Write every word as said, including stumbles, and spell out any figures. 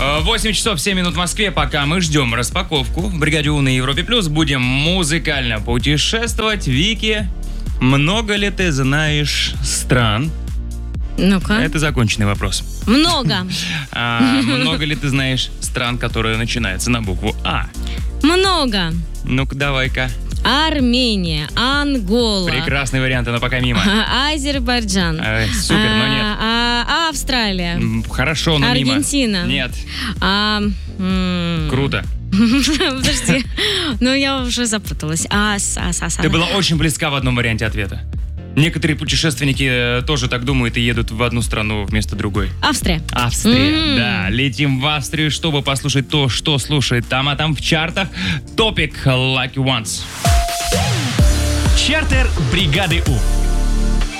восемь часов семь минут в Москве. Пока мы ждем распаковку в бригаде У на Европе Плюс, будем музыкально путешествовать. Вики, много ли ты знаешь стран? Ну-ка. Это законченный вопрос. Много. А, много ли ты знаешь стран, которые начинаются на букву А? Много. Ну-ка, давай-ка. Армения, Ангола. Прекрасный вариант, но пока мимо. Азербайджан. Ай, супер, но нет. А, а, Австралия. М, Хорошо, но мимо. Аргентина. Нет. А, м, Круто. Подожди. Ну, я уже запуталась. А, с- а, с- а, с- Ты была очень близка в одном варианте ответа. Некоторые путешественники э, тоже так думают и едут в одну страну вместо другой. Австрия. Австрия, М. да. Летим в Австрию, чтобы послушать то, что слушает там, а там в чартах топик Lucky Ones. Чартер бригады У.